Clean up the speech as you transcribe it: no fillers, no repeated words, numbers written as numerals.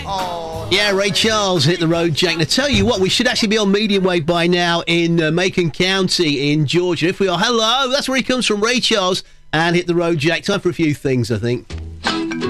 Yeah, Ray Charles, Hit the Road Jack. Now, tell you what, we should actually be on medium wave by now in Macon County in Georgia. If we are, hello, that's where he comes from, Ray Charles, and Hit the Road Jack. Time for a few things, I think.